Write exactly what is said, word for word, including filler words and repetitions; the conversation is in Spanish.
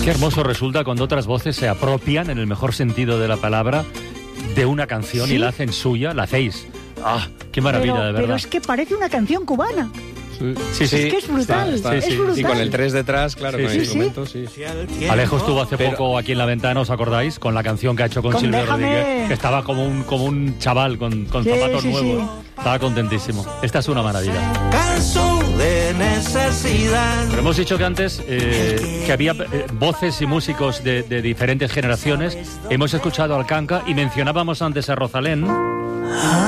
Qué hermoso resulta cuando otras voces se apropian, en el mejor sentido de la palabra, de una canción, ¿sí?, y la hacen suya, la hacéis. ¡Ah! ¡Qué maravilla, pero, de verdad! Pero es que parece una canción cubana. Sí, sí, sí. Es que es brutal, está, está, es sí, brutal. Y con el tres detrás, claro, sí, con sí, el sí. instrumento, sí. Alejo estuvo hace Pero, poco aquí en La Ventana, ¿os acordáis? Con la canción que ha hecho con, con Silvio Déjame. Rodríguez, que estaba como un, como un chaval con, con Sí, zapatos sí, nuevos. sí. Estaba contentísimo. Esta es una maravilla. Canso de necesidad. Pero hemos dicho que antes eh, que había eh, voces y músicos de, de diferentes generaciones. Hemos escuchado al Kanka y mencionábamos antes a Rosalén.